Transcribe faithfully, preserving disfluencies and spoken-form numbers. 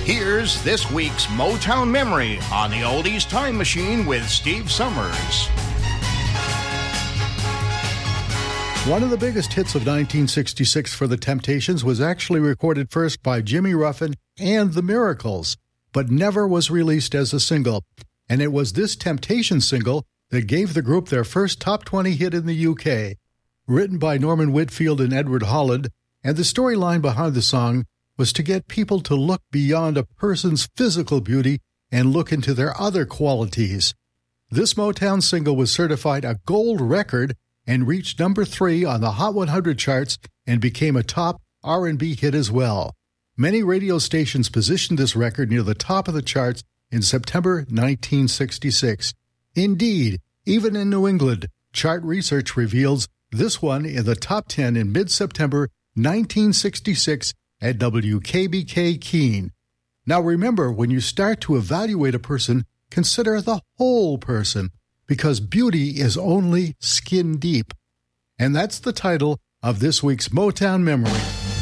Here's this week's Motown Memory on the Oldies Time Machine with Steve Summers. One of the biggest hits of nineteen sixty-six for the Temptations was actually recorded first by Jimmy Ruffin and the Miracles, but never was released as a single. And it was this Temptation single that gave the group their first top twenty hit in the U K. Written by Norman Whitfield and Edward Holland, and the storyline behind the song was to get people to look beyond a person's physical beauty and look into their other qualities. This Motown single was certified a gold record and reached number three on the Hot one hundred charts and became a top R and B hit as well. Many radio stations positioned this record near the top of the charts in September nineteen sixty-six. Indeed, even in New England, chart research reveals this one in the top ten in mid-September nineteen sixty-six at W K B K Keene. Now remember, when you start to evaluate a person, consider the whole person, because beauty is only skin deep. And that's the title of this week's Motown Memory.